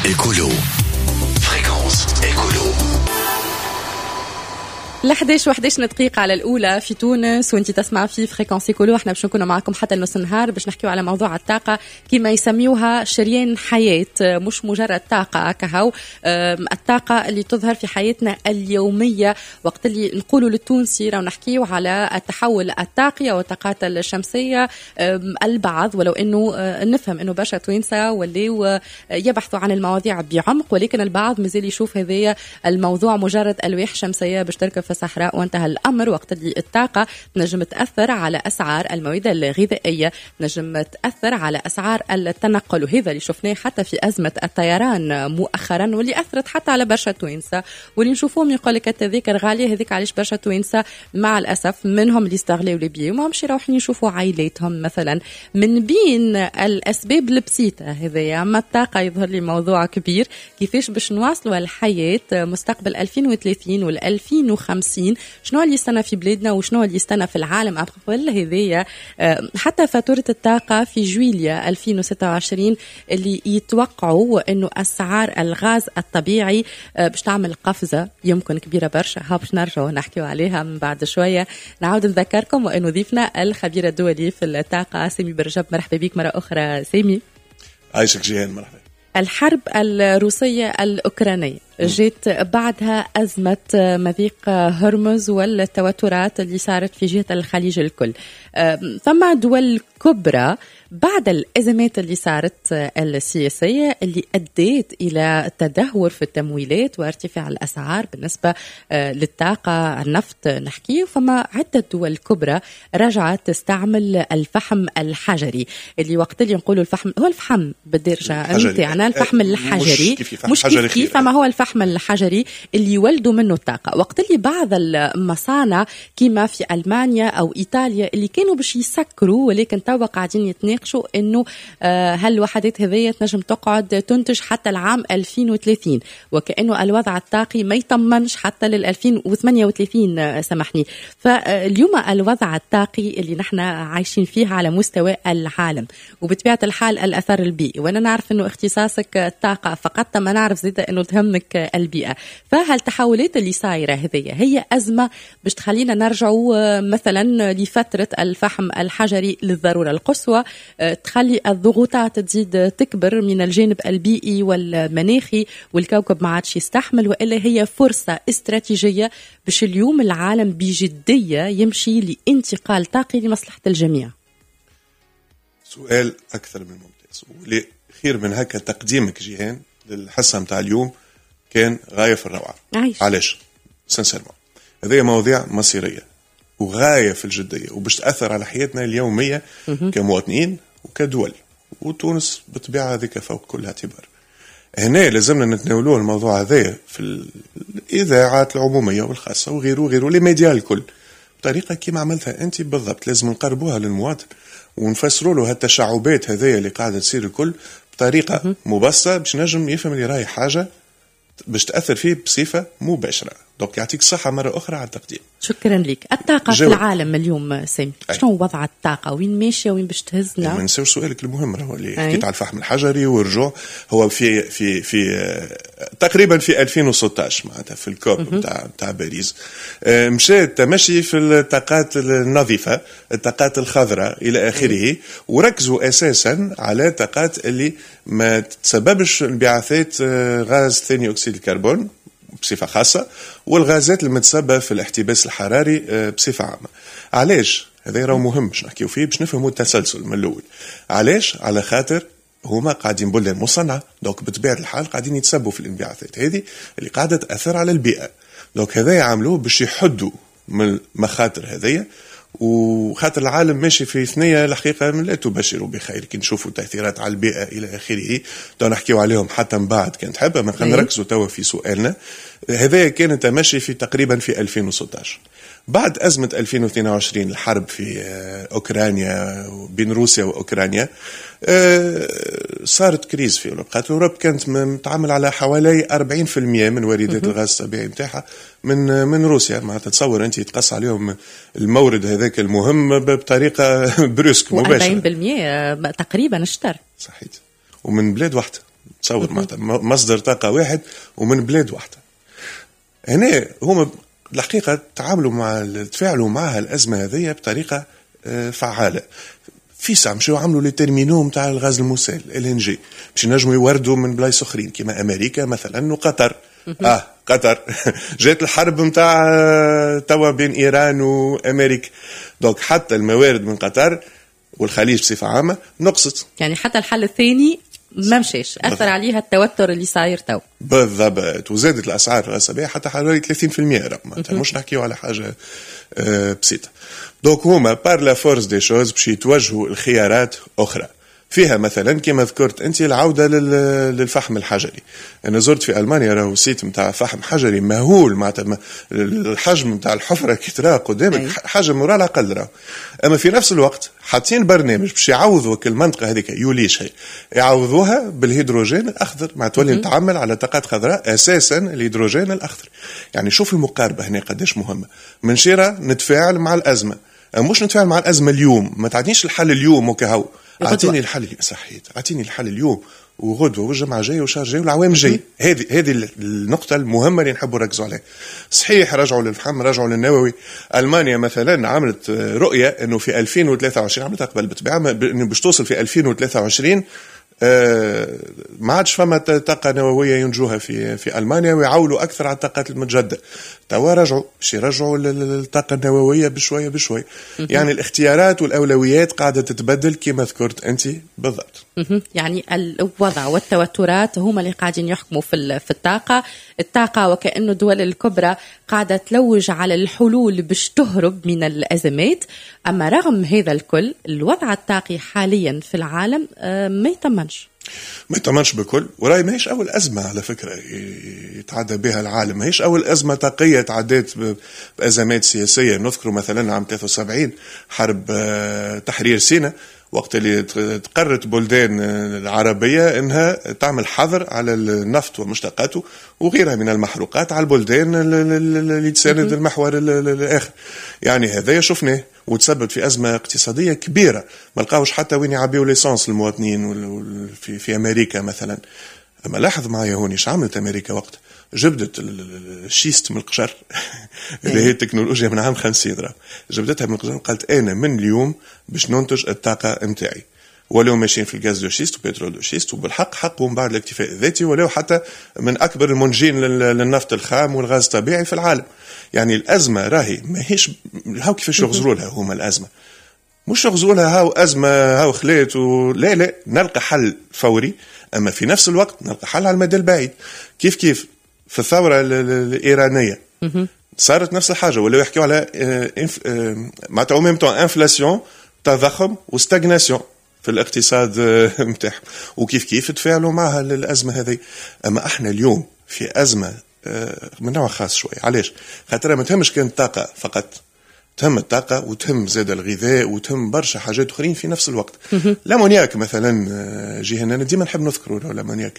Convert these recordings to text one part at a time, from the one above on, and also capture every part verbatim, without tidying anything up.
écolo. Fréquence écolo. لحداش وحداش دقيقة على الأولى في تونس وانتي تسمع في فريكونسي كولو. احنا باش نكون معكم حتى نص النهار باش نحكيو على موضوع الطاقة كما يسميوها شريان حياة، مش مجرد طاقة كهو، الطاقة اللي تظهر في حياتنا اليومية. وقت اللي نقولوا للتونسي راو نحكيو على التحول الطاقي والطاقات الشمسية، البعض ولو انه نفهم انه برشا توانسة واللي يبحثوا عن المواضيع بعمق، ولكن البعض مازال يشوف هذايا الموضوع مجرد ألواح شمسية باش تركب في الصحراء وانتهى الأمر. وقت اللي الطاقة تنجم تأثر على أسعار المواد الغذائية، تنجم تأثر على أسعار التنقل، وهذا اللي شفناه حتى في أزمة الطيران مؤخرا واللي أثرت حتى على برشا توانسة، واللي نشوفوهم يقول لك التذاكر غالية. هذيك علاش برشا توانسة مع الأسف منهم اللي استغلوا البيئة وما همش رايحين يشوفوا عائلاتهم مثلا. من بين الأسباب البسيطة هذايا أما الطاقة يظهر لي موضوع كبير، كيفاش باش نواصلوا الحياة مستقبل ألفين وثلاثين والألفين وخمسين، شنو اللي يستنى في بلادنا وشنو اللي يستنى في العالم قبل هذيا. حتى فاتورة الطاقة في جويليا ألفين وستة وعشرين اللي يتوقعوا انه اسعار الغاز الطبيعي باش تعمل قفزة يمكن كبيرة برشا. ها باش نرجعوا نحكيو عليها من بعد شوية. نعاود نذكركم وانه ضيفنا الخبير الدولي في الطاقة سامي برجب. مرحبا بك مرة اخرى سامي. عايشك جيهان. مرحبا. الحرب الروسية الأوكرانية جيت بعدها أزمة مضيق هرمز والتوترات اللي صارت في جهة الخليج الكل. ثم دول كبرى بعد الأزمات اللي صارت السياسية اللي أدت إلى تدهور في التمويلات وارتفاع الأسعار بالنسبة للطاقة النفط نحكيه. فما عدة دول كبرى رجعت تستعمل الفحم الحجري، اللي وقت اللي نقولوا الفحم هو الفحم بالدرجة متاعنا الفحم الحجري مش كيف كيف، فما هو الفحم الحجري اللي يولدوا منه الطاقة. وقت اللي بعض المصانع كما في ألمانيا أو إيطاليا اللي كانوا باش يسكروا ولكن توا قاعدين يتناقشوا إنه هل الوحدات هذية تنجم تقعد تنتج حتى العام ألفين وثلاثين، وكأنه الوضع الطاقي ما يطمنش حتى لل ألفين وثمانية وثلاثين سامحني. فاليوم الوضع الطاقي اللي نحن عايشين فيه على مستوى العالم وبطبيعة الحال الأثر البيئي، وأنا نعرف إنه اختصاصك الطاقة فقط ما نعرف زيادة إنه تهمك البيئة. فهالتحولات اللي صايرة هذية هي أزمة باش تخلينا نرجعوا مثلا لفترة الفحم الحجري للضرورة القصوى، تخلي الضغوطات تزيد تكبر من الجانب البيئي والمناخي والكوكب ما عادش يستحمل، وإلا هي فرصة استراتيجية باش اليوم العالم بجدية يمشي لانتقال طاقي لمصلحة الجميع. سؤال أكثر من ممتاز، واللي خير من هكا تقديمك جيهان للحصة متاع اليوم كان غاية في الروعة. عايش. علاش؟ سنسيرمون هذه مواضيع مصيرية وغاية في الجدية وباش تأثر على حياتنا اليومية كمواطنين وكدول، وتونس بطبيعة هذيك فوق كل اعتبار. هنا لازمنا نتناولوه الموضوع هذا في الإذاعات العمومية والخاصة وغيره وغيره للميديا الكل بطريقة كما عملتها أنت بالضبط. لازم نقربوها للمواطن ونفسروا له هالتشعبات هذه اللي قاعدة تصير الكل بطريقة مبسطة باش نجم يفهم اللي راي حاجة باش تأثر فيه بصفة مباشرة. دوك يعطيك الصحة مرة أخرى على التقديم. شكرا لك. الطاقة في العالم اليوم سامي شنو وضع الطاقة؟ وين ماشية وين باش تهزنا؟ ما نساوش سؤالك المهم هو اللي حكيت على الفحم الحجري والرجوع. هو في في في تقريبا في ألفين وستة عشر معناتها في الكوب بتاع بتاع باريس مشى التمشي في الطاقات النظيفة، الطاقات الخضراء إلى آخره، وركزوا أساسا على طاقات اللي ما تسببش انبعاثات غاز ثاني أكسيد الكربون بصفة خاصة، والغازات المتسببة في الاحتباس الحراري بصفة عامة. علاش؟ هذا يرى مهم باش نحكيو فيه باش نفهموا التسلسل من الأول. علاش؟ على خاطر هما قاعدين بلدان مصنعة، دوك بطبيعة الحال قاعدين يتسببوا في الانبعاثات هذه اللي قاعدة تأثر على البيئة. دوك هذا يعملوه باش يحدوا من المخاطر هذية، وخاطر العالم ماشي في ثنية الحقيقة من لا تبشروا بخير كي نشوفوا تأثيرات على البيئة إلى آخره. تو نحكيو عليهم حتى من بعد كانت حابة، ما خلينا نركزوا توا في سؤالنا هذا. كان تمشي في تقريبا في ألفين وستة عشر بعد أزمة ألفين واثنين وعشرين الحرب في أوكرانيا بين روسيا وأوكرانيا. صارت كريز في أوروبا، خاطر أوروبا كانت متعامل على حوالي أربعين بالمئة من واردات الغاز الطبيعي متاعها من من روسيا. ما تتصور أنت يتقص عليهم المورد هذاك المهم بطريقة بروسك مباشرة. أربعين بالمئة تقريبا اشتر. صحيح. ومن بلاد واحدة تصور معناتها مصدر طاقة واحد ومن بلاد واحدة. هنا هما الحقيقة تعاملوا مع تفاعلوا معها الأزمة هذه بطريقة فعالة. في ساعة مشاو عملوا لي تيرمينو متاع الغاز المسال ال ان جي باش ينجموا يوردوا من بلايص اخرين كما امريكا مثلا وقطر. اه قطر جات الحرب متاع توا بين ايران وامريكا، دونك حتى الموارد من قطر والخليج بصفة عامة نقصت. يعني حتى الحل الثاني ما مشاش، أثر عليها التوتر اللي صاير تو. بالضبط، وزادت الأسعار الغصبية حتى حوالي ثلاثين بالمئة رقم، مش نحكيو على حاجة بسيطة. دوك هما بار لا فورس دي شوز باش يتوجهوا الخيارات أخرى فيها مثلا كما ذكرت أنت العودة للفحم الحجري. أنا زرت في ألمانيا راهو سيت متاع فحم حجري مهول، معناتها الحجم متاع الحفرة كي تراه قدامك حجم ورا الأقل راهو. أما في نفس الوقت حاطين برنامج باش يعوضوا المنطقة هذيك يوليش هي يعوضوها بالهيدروجين الأخضر، مع تولي نتعامل على طاقات خضراء أساسا الهيدروجين الأخضر. يعني شوف المقاربة هنا قداش مهمة. من شيرة نتفاعل مع الأزمة، مش نتفاعل مع الأزمة اليوم، ما تعطينيش الحل اليوم وكهو، اعطيني الحل صحيت، اعطيني الحل اليوم وغدوه والجمعه جايه وشهر جاي والعوام جاي. هذه هذه النقطه المهمه اللي نحبوا نركزوا عليها. صحيح رجعوا للفحم، رجعوا للنووي. المانيا مثلا عملت رؤيه انه في ألفين وثلاثة وعشرين عملتها قبل بالطبيعه انه باش توصل في ألفين وثلاثة وعشرين آه ما عادش فما طاقة نووية ينجوها في في ألمانيا ويعولوا أكثر على الطاقات المتجددة. توا رجعوا باش يرجعوا للطاقة النووية بشوية بشوية. يعني الاختيارات والأولويات قاعدة تتبدل كما ذكرت أنت بالضبط. يعني الوضع والتوترات هما اللي قاعدين يحكموا في في الطاقة الطاقة وكأنه الدول الكبرى قاعدة تلوج على الحلول باش تهرب من الأزمات. أما رغم هذا الكل الوضع الطاقي حاليا في العالم ما يطمنش ما يطمنش بكل. وراي ما هيش أول أزمة على فكرة يتعدى بها العالم، ما هيش أول أزمة طاقية تعديت بأزمات سياسية. نذكر مثلا عام ثلاثة وسبعين حرب تحرير سيناء، وقت اللي تقررت بلدان العربية انها تعمل حظر على النفط ومشتقاته وغيرها من المحروقات على البلدان اللي تساند المحور الاخر. يعني هذا شفناه وتسبب في أزمة اقتصادية كبيرة، ما لقاوش حتى وين يعبيوا ليسانس المواطنين في في أمريكا مثلا. أما لاحظ معايا هوني ايش عملت أمريكا وقت جبدت الشيست من القشر اللي هي التكنولوجيا من عام خمسين راه جبدتها من القشر، قالت أنا من اليوم باش ننتج الطاقة متاعي، ولو ماشيين في الغاز دو شيست وبترول دو شيست وبالحق حقهم بعد الاكتفاء الذاتي، ولو حتى من أكبر المنتجين للنفط الخام والغاز الطبيعي في العالم. يعني الأزمة راهي ما هيش هاو كيفاش يغزروا لها هما الأزمة، مش يغزروا لها هاو أزمة هاو خليت لا لا نلقى حل فوري. أما في نفس الوقت نلقى حل على المدى البعيد. كيف كيف في الثورة الإيرانية صارت نفس الحاجة، ولا يحكيوا على معناتها أو ميم طون انفلاسيون تضخم وستاغناسيون في الاقتصاد متاعهم، وكيف كيف تفاعلوا معها الأزمة هذه. أما احنا اليوم في أزمة من نوع خاص شوي. علاش؟ خاطر ما تهمش كان الطاقة فقط، تهم الطاقة وتهم زاد الغذاء وتهم برشا حاجات أخرين في نفس الوقت. لامونياك مثلا جيهنا ديما نحب نذكروا له لامونياك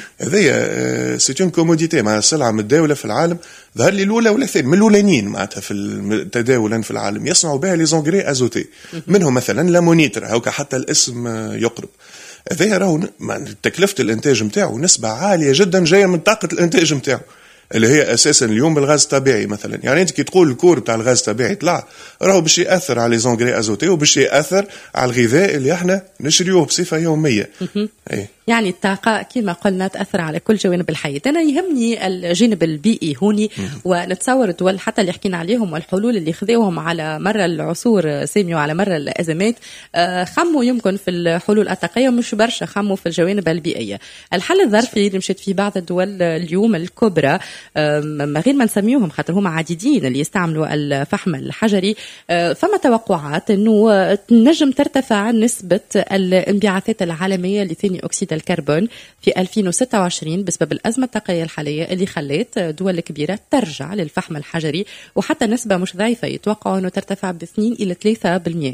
هذيا سيتون كوموديتي مع سلعة متداولة في العالم. ظهر لي الأولى ولا الثانية من الأولانيين معناتها في التداول في العالم يصنعوا بها لي زونغري أزوتي، منهم مثلا لامونيتر هوكا حتى الاسم يقرب. هذيا راهو تكلفة الإنتاج متاعه نسبة عالية جدا جاية من طاقة الإنتاج متاعه اللي هي أساسا اليوم بالغاز الطبيعي مثلا. يعني أنت كي تقول الكور بتاع الغاز الطبيعي طلع راهو باش يأثر على زونغري أزوتي وباش يأثر على الغذاء اللي احنا نشريوه بصفة يومية. أي. يعني الطاقة كما قلنا تأثر على كل جوانب الحياة. أنا يهمني الجانب البيئي هوني، ونتصور الدول حتى اللي حكينا عليهم والحلول اللي خذوهم على مر العصور ساميوا على مر الأزمات خموا يمكن في الحلول الطاقية ومش برشا خموا في الجوانب البيئية. الحل الظرفي اللي مشيت في بعض الدول اليوم الكبرى ما غير ما نسميوهم خاطر هم عديدين اللي يستعملوا الفحم الحجري، فما توقعات أنه تنجم ترتفع نسبة الانبعاثات العالمية لثاني أكسيد الكربون في ألفين وستة وعشرين بسبب الأزمة الطاقية الحالية اللي خلت دول كبيرة ترجع للفحم الحجري، وحتى نسبة مش ضعيفة يتوقعوا أنه ترتفع باثنين إلى ثلاثة بالمئة.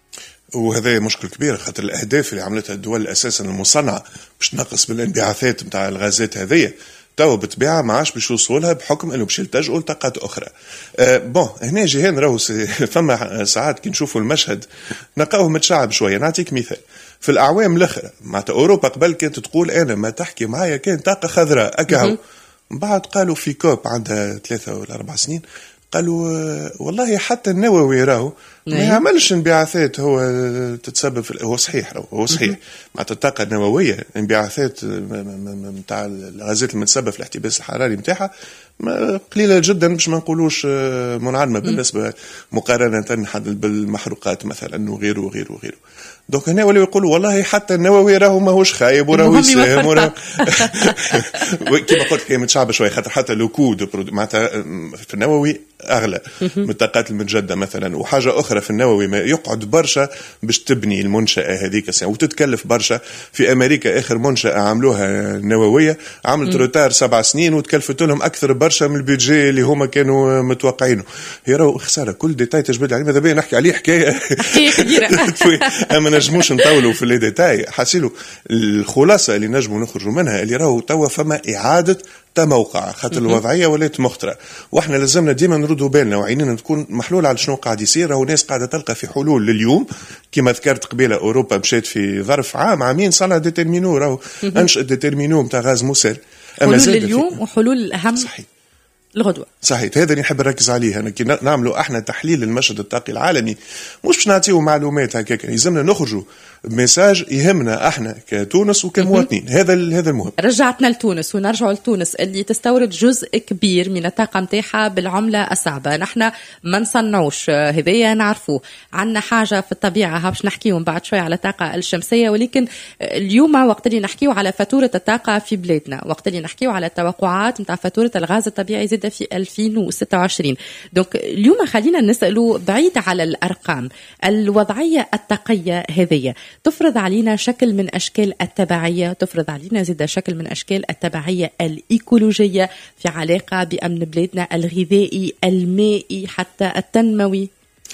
وهذا مشكل كبير خاطر الأهداف اللي عملتها الدول أساسا المصنعة باش تنقص بالانبعاثات متاع الغازات هذه تو بالطبيعه ما عادش باش يوصلها بحكم انه باش يلتجئوا لطاقات اخرى. أه بون هنا جيهان راهو فما ساعات كي نشوفوا المشهد نلقاوه متشعب شويه. نعطيك مثال، في الاعوام الاخرى معناتها اوروبا قبل كانت تقول انا ما تحكي معايا كان طاقه خضراء اكاهو، بعد قالوا في كوب عندها ثلاثة ولا أربع سنين قالوا والله حتى النووي راهو ما يعملش انبعاثات، هو تتسبب في هو صحيح هو صحيح معناتها الطاقة النووية انبعاثات نتاع الغازات المتسبب في الاحتباس الحراري نتاعها قليلة جدا باش ما نقولوش منعدمة بالنسبة مقارنة بالمحروقات مثلا وغيره وغيره وغيره. دونك هنا ولاو يقولوا والله حتى النووي راهو ماهوش خايب وراهو يساهم وراهو كما قلت كي متشعب شويه خاطر حتى لو كو معناتها في النووي اغلى من الطاقات المتجدده مثلا. وحاجه اخرى في النووي ما يقعد برشا باش تبني المنشاه هذيك وتتكلف برشا. في امريكا اخر منشاه عملوها نوويه عملت روتار سبع سنين وتكلفت لهم اكثر برشا من البيدجي اللي هما كانوا متوقعينه. هي راهو خساره كل ديتاي تجبد علينا دابا نحكي عليه حكايه حكايه كبيره اما نجموش نطولوا في لي ديتاي. حاسيلو الخلاصه اللي نجموا نخرجوا منها اللي راهو توا فما اعاده تموقع خاطر الوضعيه ولات مخطره، واحنا لازمنا ديما نردوا بالنا وعيننا تكون محلول على شنو قاعد يصير. راهو ناس قاعده تلقى في حلول لليوم كما ذكرت قبيله اوروبا مشات في ظرف عام عامين صنع ديترمينو راهو انشئ ديترمينو نتاع غاز موسل. حلول لليوم وحلول الاهم صحيح الغدوة. صحيح هذا اللي نحب نركز عليه. أنا كي نعملوا احنا تحليل المشهد الطاقي العالمي مش باش نعطيو معلومات هكاك، يلزمنا نخرجوا بمساج يهمنا احنا كتونس وكمواطنين. هذا هذا المهم. رجعتنا لتونس ونرجعوا لتونس اللي تستورد جزء كبير من الطاقة متاعها بالعملة الصعبة. نحن ما نصنعوش هذايا نعرفوه، عندنا حاجة في الطبيعة ها باش نحكيو بعد شوي على الطاقة الشمسية، ولكن اليوم وقت اللي نحكيو على فاتورة الطاقة في بلادنا، وقت اللي نحكيو على التوقعات نتاع فاتورة الغاز الطبيعي زاد في ألفين وستة وعشرين. دونك اليوم خلينا نسألوا بعيد على الأرقام، الوضعية الطاقية هذه تفرض علينا شكل من أشكال التبعية، تفرض علينا زيادة شكل من أشكال التبعية الإيكولوجية في علاقة بأمن بلادنا الغذائي المائي حتى التنموي.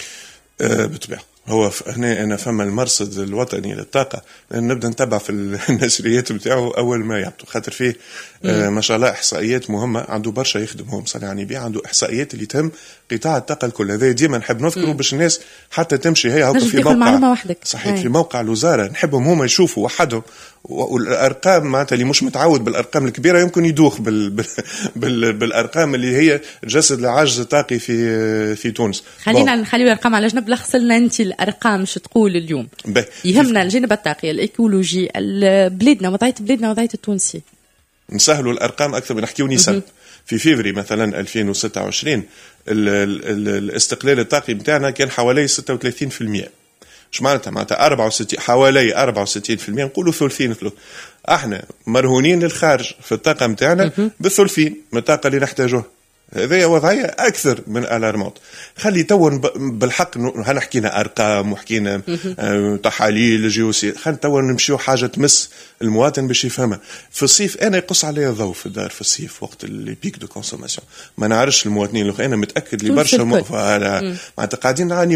أه بالطبيعة هو هنا أنا فما المرصد الوطني للطاقة نبدأ نتابع في النشريات بتاعه أول ما يعطوا خاطر فيه آه ما شاء الله إحصائيات مهمة، عنده برشا يخدمهم صنعني بيه، عنده إحصائيات اللي تهم قطاع الطاقة الكل. هذا ديما نحب نذكره باش الناس حتى تمشي هي هكا في موقع صحيح في موقع الوزارة نحبهم هما يشوفوا وحدهم، والأرقام معناتها اللي مش متعود بالأرقام الكبيرة يمكن يدوخ بال... بال... بال... بالأرقام اللي هي جسد العجز طاقي في في تونس. خلينا نخلي الأرقام على جنب، لخص لنا أنت الأرقام شو تقول اليوم. بي. يهمنا الجانب الطاقي الإيكولوجي بلادنا وضعية بلادنا وضعية التونسي. نسهلوا الأرقام أكثر من نحكيو نسب. في فيفري مثلا ألفين وستة وعشرين ال... ال... الاستقلال الطاقي بتاعنا كان حوالي ستة وثلاثين بالمئة. مش معناتها معناتها أربعة وستين حوالي أربعة وستين بالمئة نقولوا ثلثين ثلث. احنا مرهونين للخارج في الطاقة متاعنا بالثلثين من الطاقة اللي نحتاجوها. هذه وضعية أكثر من الارمونت. خلي تون بالحق هنحكينا أرقام وحكينا تحاليل جيوسي، خلي تون نمشيو حاجة تمس المواطن باش يفهمها. في الصيف أنا يقص عليا الضوء في الدار في الصيف وقت اللي بيك دو كونسوماسيون، ما نعرفش المواطنين. أنا متأكد لي برشا معناتها قاعدين نعاني